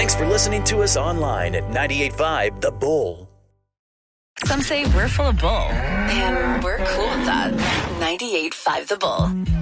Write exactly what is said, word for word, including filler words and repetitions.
Thanks for listening to us online at ninety-eight point five The Bull. Some say we're full of bull, and we're cool with that. ninety-eight point five The Bull.